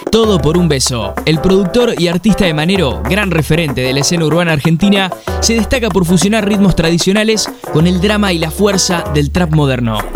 Todo por un beso. El productor y artista de Manero, gran referente de la escena urbana argentina, se destaca por fusionar ritmos tradicionales con el drama y la fuerza del trap moderno.